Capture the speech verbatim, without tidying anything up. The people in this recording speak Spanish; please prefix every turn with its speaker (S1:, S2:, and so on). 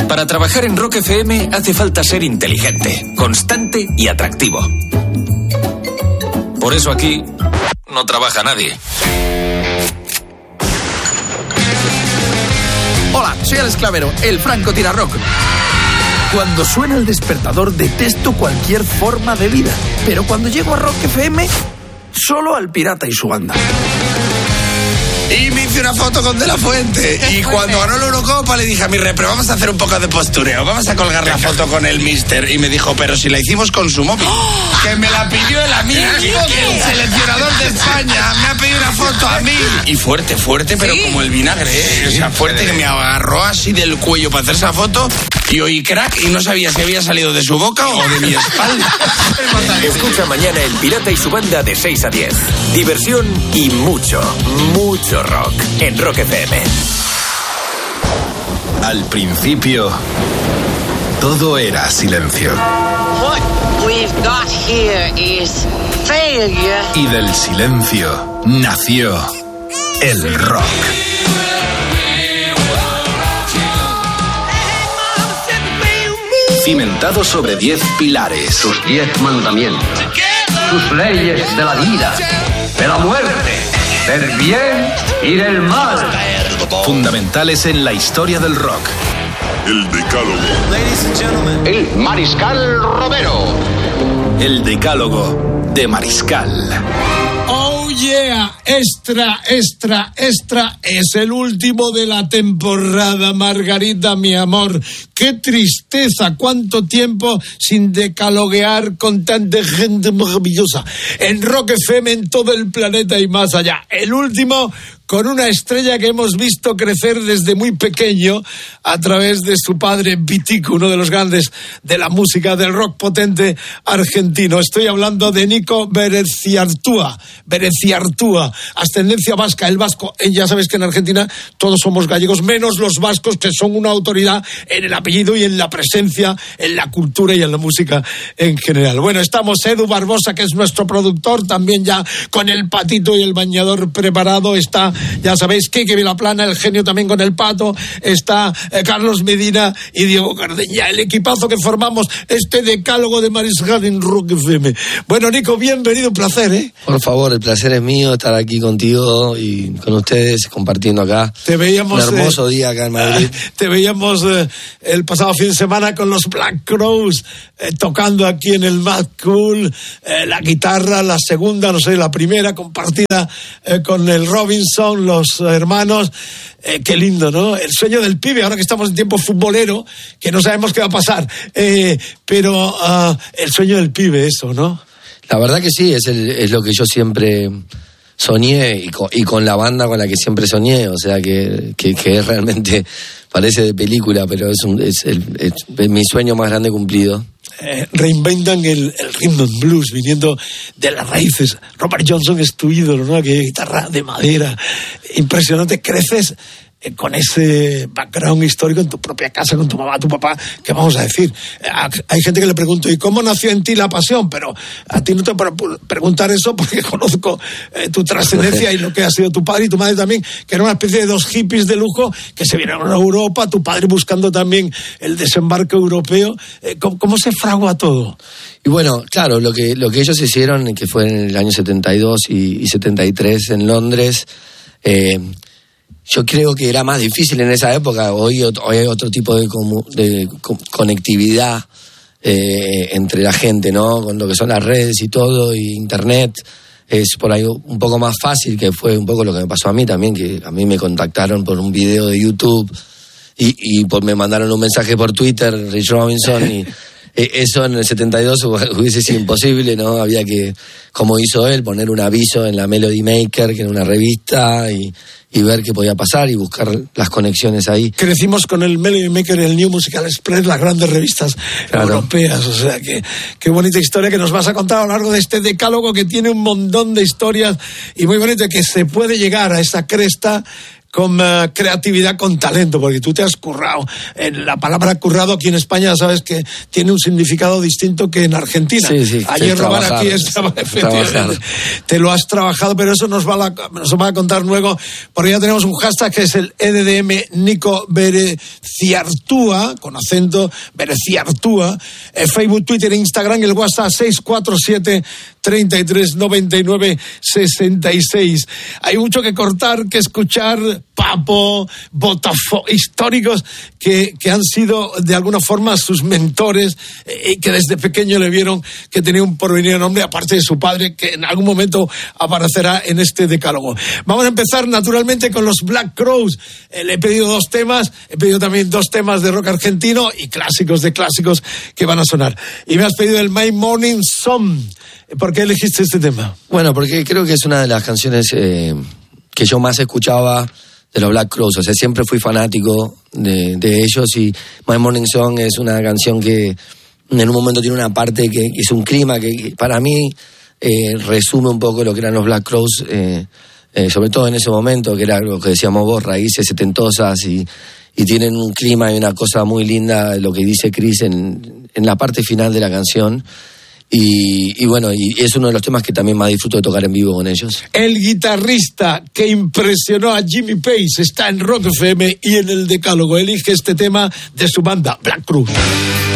S1: Para trabajar en Rock F M hace falta ser inteligente, constante y atractivo. Por eso aquí no trabaja nadie.
S2: Hola, soy Alex Clavero, el Franco Tirarrock. Cuando suena el despertador detesto cualquier forma de vida, pero cuando llego a Rock F M, solo al pirata y su banda.
S3: Y me hice una foto con De La Fuente. Y cuando ganó la Eurocopa le dije a mi repre, vamos a hacer un poco de postureo, vamos a colgar la foto con el mister. Y me dijo, pero si la hicimos con su móvil. ¡Oh! Que me la pidió el amigo del seleccionador de España. Me ha pedido una foto a mí. Y fuerte, fuerte, pero ¿sí? Como el vinagre, ¿eh? O sea, fuerte, que me agarró así del cuello para hacer esa foto. Y oí crack y no sabía si había salido de su boca o de mi espalda.
S1: Escucha mañana El Pirata y su banda de seis a diez. Diversión y mucho, mucho rock en Rock F M.
S4: Al principio, todo era silencio.
S5: What we've got here is failure.
S4: Y del silencio nació el rock. Cimentado sobre diez pilares.
S6: Sus diez mandamientos. Sus leyes de la vida, de la muerte, del bien y del mal.
S4: Fundamentales en la historia del rock.
S7: El Decálogo.
S6: El Mariscal Romero.
S4: El Decálogo de Mariscal.
S8: Oh yeah, extra, extra, extra, es el último de la temporada, Margarita, mi amor. Qué tristeza, cuánto tiempo sin decaloguear con tanta gente maravillosa. En Rock F M, en todo el planeta y más allá. El último con una estrella que hemos visto crecer desde muy pequeño a través de su padre Vitico, uno de los grandes de la música del rock potente argentino. Estoy hablando de Nico Bereziartua, Bereziartua, ascendencia vasca, el vasco. Ya sabes que en Argentina todos somos gallegos, menos los vascos, que son una autoridad en el apellido y en la presencia, en la cultura y en la música en general. Bueno, estamos Edu Barbosa, que es nuestro productor, también ya con el patito y el bañador preparado. Está, ya sabéis, Quique Vilaplana, el genio, también con el pato. Está eh, Carlos Medina y Diego Cardeña, el equipazo que formamos este decálogo de Mariscal en Rock F M. Bueno, Nico, bienvenido, un placer, ¿eh?
S9: Por favor, el placer es mío estar aquí contigo y con ustedes, compartiendo acá.
S8: Te veíamos,
S9: un hermoso
S8: eh,
S9: día acá en Madrid.
S8: Te veíamos eh, el pasado fin de semana con los Black Crowes, eh, tocando aquí en el Mad Cool, eh, la guitarra, la segunda, no sé, la primera, compartida eh, con el Robinson, los hermanos. Eh, qué lindo, ¿no? El sueño del pibe, ahora que estamos en tiempo futbolero, que no sabemos qué va a pasar, eh, pero uh, el sueño del pibe, eso, ¿no?
S9: La verdad que sí, es, el, es lo que yo siempre soñé y con, y con la banda con la que siempre soñé, o sea que, que, que es realmente, parece de película, pero es, un, es, el, es, es mi sueño más grande cumplido.
S8: Eh, reinventan el, el rhythm and blues viniendo de las raíces. Robert Johnson es tu ídolo, ¿no? Que guitarra de madera, impresionante. Creces eh, con ese background histórico en tu propia casa, con tu mamá, tu papá. ¿Qué vamos a decir? Eh, hay gente que le pregunta, ¿y cómo nació en ti la pasión? Pero a ti no te puedo preguntar eso porque conozco eh, tu trascendencia y lo que ha sido tu padre y tu madre también, que era una especie de dos hippies de lujo que se vinieron a Europa, tu padre buscando también el desembarco europeo. Eh, ¿cómo, ¿Cómo se fragua todo?
S9: Y bueno, claro, lo que, lo que ellos hicieron, que fue en el año setenta y dos y, y setenta y tres en Londres, eh, yo creo que era más difícil en esa época. Hoy, hoy hay otro tipo de, comu, de co- conectividad eh, entre la gente, ¿no? Con lo que son las redes y todo, y internet. Es por ahí un poco más fácil, que fue un poco lo que me pasó a mí también, que a mí me contactaron por un video de YouTube y, y por, me mandaron un mensaje por Twitter, Rich Robinson, y eso en el setenta y dos hubiese sido imposible, ¿no? Había que, como hizo él, poner un aviso en la Melody Maker, que era una revista, y, y ver qué podía pasar y buscar las conexiones ahí.
S8: Crecimos con el Melody Maker, el New Musical Express, las grandes revistas claro. europeas, o sea, que qué bonita historia que nos vas a contar a lo largo de este decálogo, que tiene un montón de historias y muy bonito, que se puede llegar a esa cresta con uh, creatividad, con talento, porque tú te has currado. En la palabra currado aquí en España sabes que tiene un significado distinto que en Argentina.
S9: Sí, sí,
S8: Ayer robar
S9: trabajar,
S8: aquí es efectivamente. Te lo has trabajado, pero eso nos va, a la, nos va a contar luego, porque ya tenemos un hashtag que es el E D D M Nico Bereciartúa, con acento Bereciartúa, eh, Facebook, Twitter, Instagram, el WhatsApp seis cuatro siete, treinta y tres, noventa y nueve, sesenta y seis. Hay mucho que cortar, que escuchar. Papo, Botafogo, históricos que, que han sido de alguna forma sus mentores y eh, que desde pequeño le vieron que tenía un porvenir enorme, aparte de su padre, que en algún momento aparecerá en este decálogo. Vamos a empezar naturalmente con los Black Crowes. Eh, le he pedido dos temas, he pedido también dos temas de rock argentino y clásicos de clásicos que van a sonar. Y me has pedido el My Morning Song. ¿Por qué elegiste este tema?
S9: Bueno, porque creo que es una de las canciones eh, que yo más escuchaba de los Black Crowes. O sea, siempre fui fanático de, de ellos, y My Morning Song es una canción que en un momento tiene una parte que, que es un clima que, que para mí eh, resume un poco lo que eran los Black Crowes, eh, eh, sobre todo en ese momento, que era lo que decíamos vos, raíces setentosas, y, y tienen un clima y una cosa muy linda, lo que dice Chris en, en la parte final de la canción. Y, y bueno, y es uno de los temas que también más disfruto de tocar en vivo con ellos.
S8: El guitarrista que impresionó a Jimmy Page está en Rock F M y en el decálogo elige este tema de su banda Black Crowes.